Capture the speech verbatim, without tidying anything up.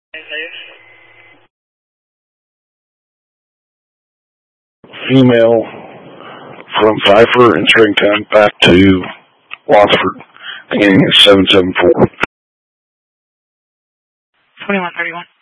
Female from Pfeiffer and Stringtown back to Wadsford, beginning at seven seven four. twenty-one thirty-one.